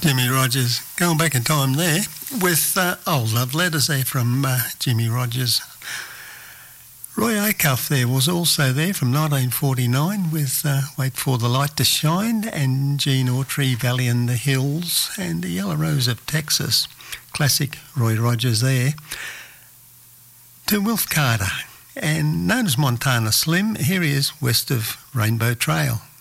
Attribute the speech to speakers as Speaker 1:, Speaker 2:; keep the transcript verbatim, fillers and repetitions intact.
Speaker 1: Jimmy Rogers, going back in time there with uh, old love letters there from uh, Jimmy Rogers. Roy Acuff there was also there from nineteen forty-nine with uh, Wait for the Light to Shine, and Gene Autry, Valley in the Hills, and the Yellow Rose of Texas. Classic Roy Rogers there. To Wilf Carter, and known as Montana Slim, here he is west of Rainbow Trail.